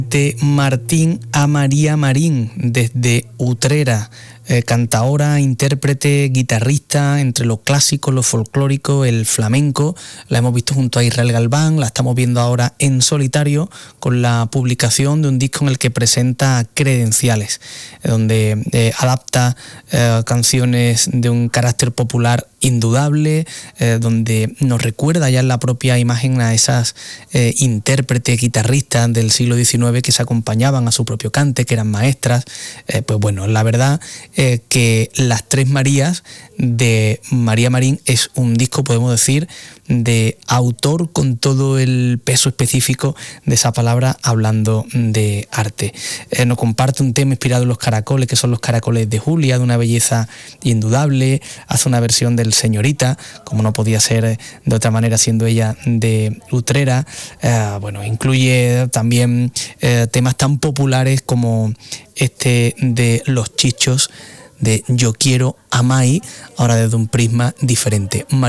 Martín a María Marín desde Utrera, cantaora, intérprete, guitarrista, entre lo clásico, lo folclórico, el flamenco. La hemos visto junto a Israel Galván, la estamos viendo ahora en solitario con la publicación de un disco en el que presenta Credenciales, donde adapta canciones de un carácter popular indudable, donde nos recuerda ya en la propia imagen a esas intérpretes, guitarristas del siglo XIX que se acompañaban a su propio cante, que eran maestras. Pues bueno, la verdad que Las Tres Marías de María Marín es un disco, podemos decir, de autor con todo el peso específico de esa palabra, hablando de arte. Nos comparte un tema inspirado en los caracoles, que son los caracoles de Julia, de una belleza indudable. Hace una versión del Señorita, como no podía ser de otra manera siendo ella de Utrera. Bueno, incluye también temas tan populares como este de Los Chichos, de Yo Quiero a Mai, ahora desde un prisma diferente.